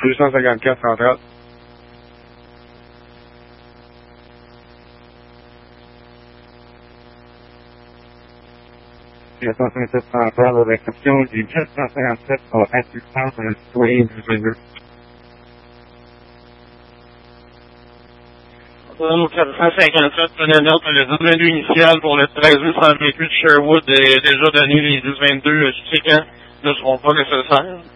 254 centrale. Et 157 centrale, à l'exception du 757 à assistance à un citoyen du 22. Au 457, prenez note, le 10-22 initial pour le 13-128 Sherwood est déjà donné, les 10-22 stickants ne seront pas nécessaires.